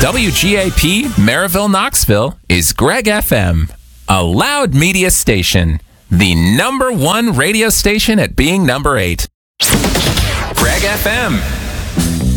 WGAP Maryville, Knoxville is Greg FM, a loud media station, the #1 radio station at being number 8. Greg FM.